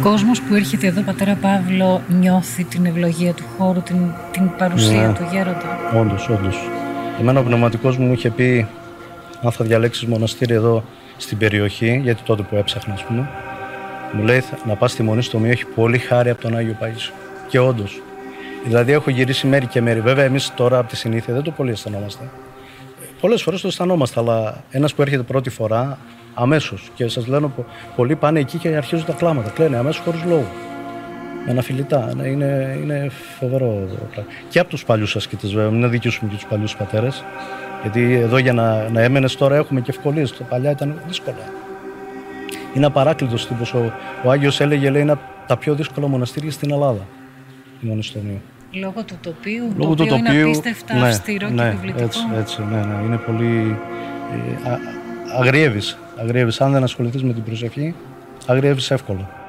κόσμος που έρχεται εδώ, πατέρα Παύλο, νιώθει την ευλογία του χώρου, την παρουσία του γέροντα? Όντως. Εμένα ο πνευματικός μου είχε πει, αν θα διαλέξεις μοναστήρι εδώ στην περιοχή, γιατί τότε που έψαχνα, ας πούμε, μου λέει να πας στη Μονή στο Μείο, έχει πολύ χάρη από τον Άγιο Παΐσιο. Και όντως. Δηλαδή έχω γυρίσει μέρη και μέρη. Βέβαια, εμείς τώρα από τη συνήθεια δεν το πολύ αισθανόμαστε. Πολλές φορές το αισθανόμαστε, αλλά ένας που έρχεται πρώτη φορά, αμέσως. Και σας λένε, πολλοί πάνε εκεί και αρχίζουν τα κλάματα. Κλαίνε αμέσως χωρίς λόγο. Με αναφιλητά. Είναι φοβερό. Και από τους παλιούς ασκητές, βέβαια. Μην αδικήσουμε και τους παλιούς πατέρες. Γιατί εδώ για να έμενες τώρα έχουμε και ευκολίες. Το παλιά ήταν δύσκολα. Είναι απαράκλητος τύπος. Ο Άγιος έλεγε, λέει, είναι από τα πιο δύσκολα μοναστήρια στην Ελλάδα. Η Μονή στο Μείο. Λόγω του τοπίου, το οποίο είναι απίστευτα αυστηρό και επιβλητικό. Έτσι, είναι πολύ... αγριεύεις. Αν δεν ασχοληθείς με την προσευχή, αγριεύεις εύκολα.